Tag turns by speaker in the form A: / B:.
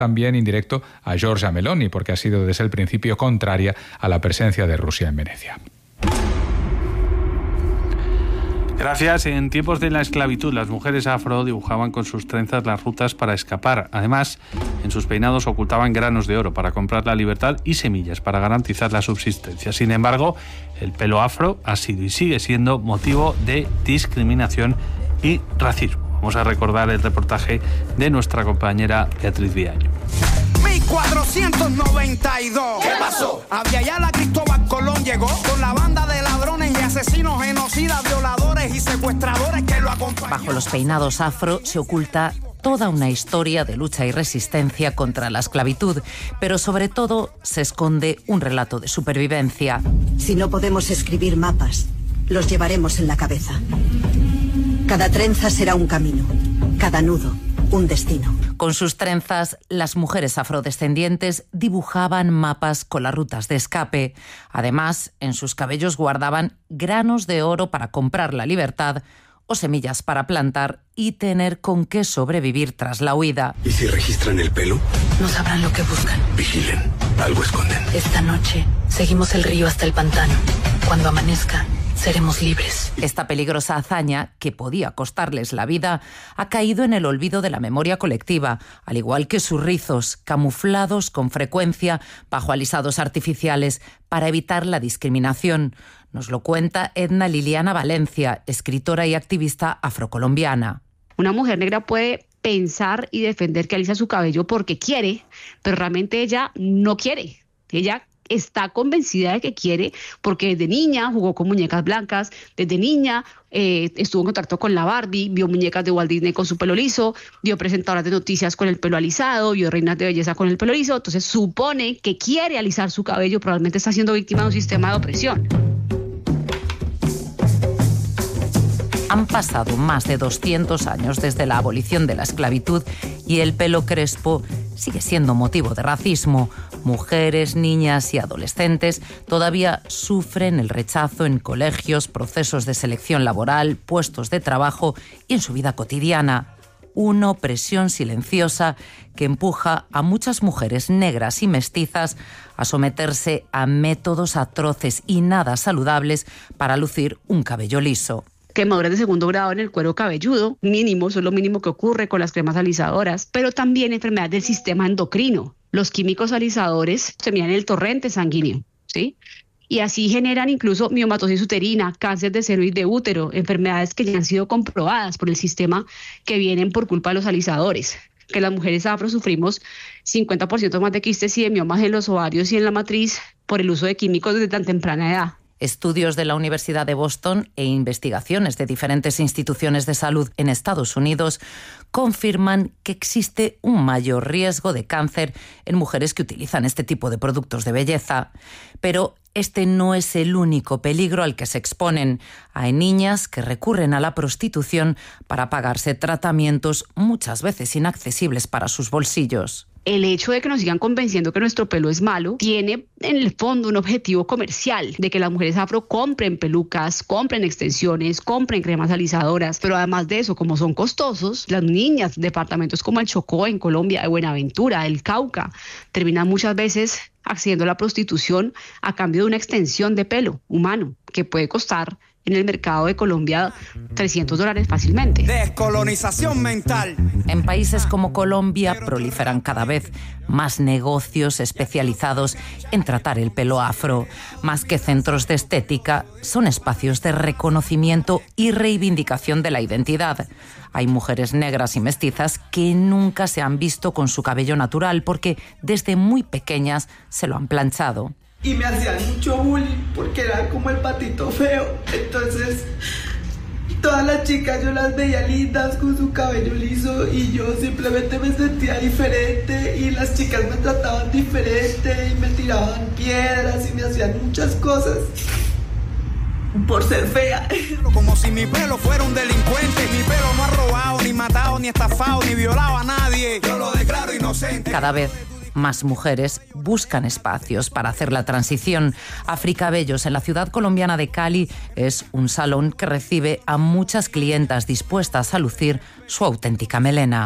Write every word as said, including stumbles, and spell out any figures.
A: también indirecto a Giorgia Meloni, porque ha sido desde el principio contraria a la presencia de Rusia en Venecia.
B: Gracias. En tiempos de la esclavitud, las mujeres afro dibujaban con sus trenzas las rutas para escapar. Además, en sus peinados ocultaban granos de oro para comprar la libertad y semillas para garantizar la subsistencia. Sin embargo, el pelo afro ha sido y sigue siendo motivo de discriminación y racismo. Vamos a recordar el reportaje de nuestra compañera Beatriz Viaño.
C: mil cuatrocientos noventa y dos. ¿Qué pasó? Había ya la Cristóbal Colón llegó con la banda de ladrones y asesinos, genocidas, violadores y secuestradores que lo acompañaban.
D: Bajo los peinados afro se oculta toda una historia de lucha y resistencia contra la esclavitud, pero sobre todo se esconde un relato de supervivencia.
E: Si no podemos escribir mapas, los llevaremos en la cabeza. Cada trenza será un camino, cada nudo un destino.
D: Con sus trenzas, las mujeres afrodescendientes dibujaban mapas con las rutas de escape. Además, en sus cabellos guardaban granos de oro para comprar la libertad o semillas para plantar y tener con qué sobrevivir tras la huida.
F: ¿Y si registran el pelo?
G: No sabrán lo que buscan.
F: Vigilen, algo esconden.
G: Esta noche seguimos el río hasta el pantano. Cuando amanezca, seremos libres.
D: Esta peligrosa hazaña, que podía costarles la vida, ha caído en el olvido de la memoria colectiva, al igual que sus rizos, camuflados con frecuencia bajo alisados artificiales para evitar la discriminación. Nos lo cuenta Edna Liliana Valencia, escritora y activista afrocolombiana.
H: Una mujer negra puede pensar y defender que alisa su cabello porque quiere, pero realmente ella no quiere. Ella está convencida de que quiere porque desde niña jugó con muñecas blancas, desde niña eh, estuvo en contacto con la Barbie, vio muñecas de Walt Disney con su pelo liso, vio presentadoras de noticias con el pelo alisado, vio reinas de belleza con el pelo liso, entonces supone que quiere alisar su cabello, probablemente está siendo víctima de un sistema de opresión.
D: Han pasado más de doscientos años desde la abolición de la esclavitud y el pelo crespo sigue siendo motivo de racismo. Mujeres, niñas y adolescentes todavía sufren el rechazo en colegios, procesos de selección laboral, puestos de trabajo y en su vida cotidiana. Una opresión silenciosa que empuja a muchas mujeres negras y mestizas a someterse a métodos atroces y nada saludables para lucir un cabello liso.
H: Quemaduras de segundo grado en el cuero cabelludo, mínimo, eso es lo mínimo que ocurre con las cremas alisadoras, pero también enfermedades del sistema endocrino. Los químicos alisadores se miran en el torrente sanguíneo, ¿sí? Y así generan incluso miomatosis uterina, cáncer de seno y de útero, enfermedades que ya han sido comprobadas por el sistema que vienen por culpa de los alisadores. Que las mujeres afro sufrimos cincuenta por ciento más de quistes y de miomas en los ovarios y en la matriz por el uso de químicos desde tan temprana edad.
D: Estudios de la Universidad de Boston e investigaciones de diferentes instituciones de salud en Estados Unidos confirman que existe un mayor riesgo de cáncer en mujeres que utilizan este tipo de productos de belleza. Pero este no es el único peligro al que se exponen. Hay niñas que recurren a la prostitución para pagarse tratamientos muchas veces inaccesibles para sus bolsillos.
H: El hecho de que nos sigan convenciendo que nuestro pelo es malo tiene en el fondo un objetivo comercial, de que las mujeres afro compren pelucas, compren extensiones, compren cremas alisadoras, pero además de eso, como son costosos, las niñas de departamentos como el Chocó en Colombia, de Buenaventura, el Cauca, terminan muchas veces accediendo a la prostitución a cambio de una extensión de pelo humano que puede costar en el mercado de Colombia trescientos dólares fácilmente.
C: Descolonización mental.
D: En países como Colombia proliferan cada vez más negocios especializados en tratar el pelo afro. Más que centros de estética, son espacios de reconocimiento y reivindicación de la identidad. Hay mujeres negras y mestizas que nunca se han visto con su cabello natural porque desde muy pequeñas se lo han planchado.
I: Y me hacían mucho bullying porque era como el patito feo. Entonces, todas las chicas yo las veía lindas con su cabello liso y yo simplemente me sentía diferente y las chicas me trataban diferente y me tiraban piedras y me hacían muchas cosas por ser fea.
C: Como si mi pelo fuera un delincuente. Mi pelo no ha robado, ni matado, ni estafado, ni violado a nadie. Yo lo declaro inocente.
D: Cada vez más mujeres buscan espacios para hacer la transición. Africabellos, en la ciudad colombiana de Cali, es un salón que recibe a muchas clientas dispuestas a lucir su auténtica melena.